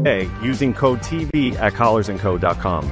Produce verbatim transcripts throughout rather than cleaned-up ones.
today using code T V at collars and co dot com.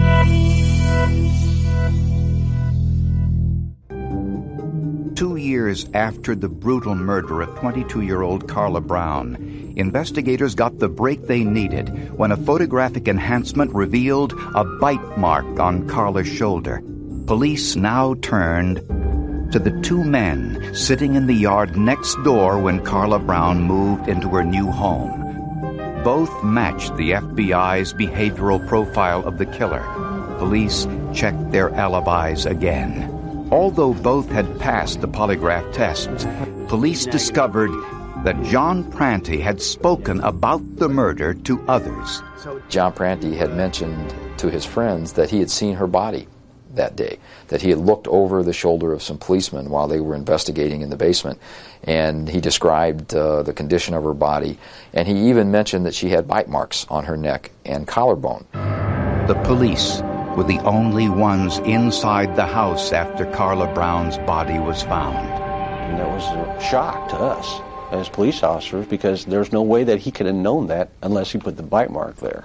Two years after the brutal murder of twenty-two-year-old Carla Brown, investigators got the break they needed when a photographic enhancement revealed a bite mark on Carla's shoulder. Police now turned to the two men sitting in the yard next door when Carla Brown moved into her new home. Both matched the F B I's behavioral profile of the killer. Police checked their alibis again. Although both had passed the polygraph tests, police discovered that John Prante had spoken about the murder to others. John Prante had mentioned to his friends that he had seen her body that day, that he had looked over the shoulder of some policemen while they were investigating in the basement, and he described uh, the condition of her body, and he even mentioned that she had bite marks on her neck and collarbone. The police were the only ones inside the house after Carla Brown's body was found. And that was a shock to us as police officers, because there's no way that he could have known that unless he put the bite mark there.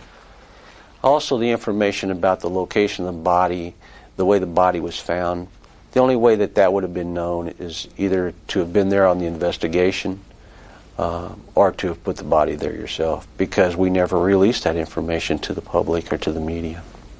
Also, the information about the location of the body, the way the body was found, the only way that that would have been known is either to have been there on the investigation uh, or to have put the body there yourself, because we never released that information to the public or to the media.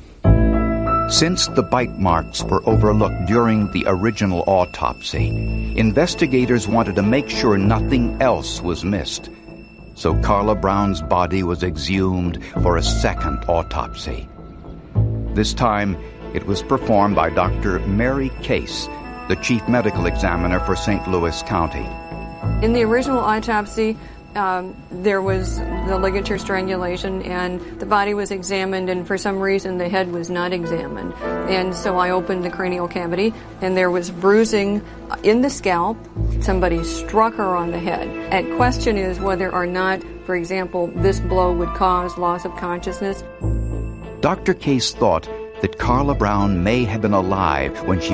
Since the bite marks were overlooked during the original autopsy, investigators wanted to make sure nothing else was missed. So Carla Brown's body was exhumed for a second autopsy. This time, it was performed by Doctor Mary Case, the chief medical examiner for Saint Louis County. In the original autopsy, Um, there was the ligature strangulation, and the body was examined, and for some reason the head was not examined. And so I opened the cranial cavity, and there was bruising in the scalp. Somebody struck her on the head. And question is whether or not, for example, this blow would cause loss of consciousness. Doctor Case thought that Carla Brown may have been alive when she